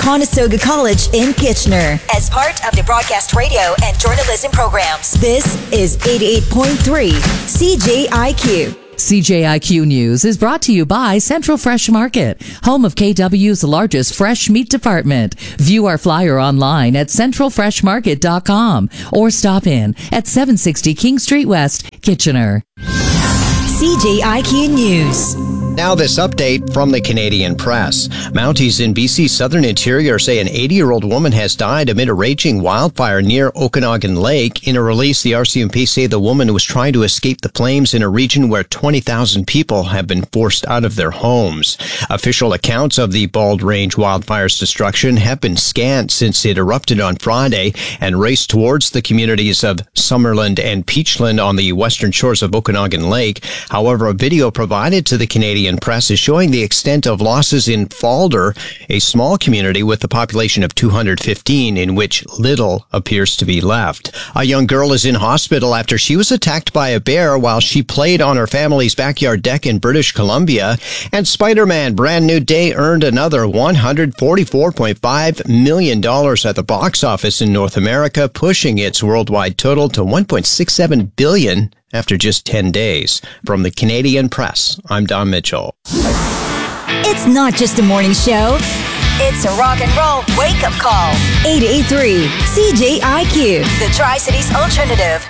Conestoga College in Kitchener as part of the broadcast radio and journalism programs. This is 88.3 CJIQ. CJIQ News is brought to you by Central Fresh Market, home of KW's largest fresh meat department. View our flyer online at centralfreshmarket.com or stop in at 760 King Street West, Kitchener. CJIQ News. Now this update from the Canadian Press. Mounties in BC's southern interior say an 80-year-old woman has died amid a raging wildfire near Okanagan Lake. In a release, the RCMP say the woman was trying to escape the flames in a region where 20,000 people have been forced out of their homes. Official accounts of the Bald Range wildfire's destruction have been scant since it erupted on Friday and raced towards the communities of Summerland and Peachland on the western shores of Okanagan Lake. However, a video provided to the Canadian Press is showing the extent of losses in Falder, a small community with a population of 215 in which little appears to be left. A young girl is in hospital after she was attacked by a bear while she played on her family's backyard deck in British Columbia. And Spider-Man Brand New Day earned another $144.5 million at the box office in North America, pushing its worldwide total to $1.67 billion after just 10 days. From the Canadian Press, I'm Don Mitchell. It's not just a morning show. It's a rock and roll wake-up call. 88.3 CJIQ, the Tri-Cities Alternative.